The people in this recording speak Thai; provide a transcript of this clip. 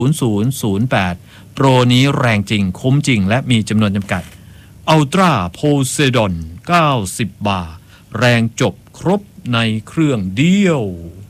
0008โปรนี้แรงจริงคุ้มจริงและมีจำนวนจำกัดอัลตร้าโพไซดอน90 บาทแรงจบครบในเครื่องเดียว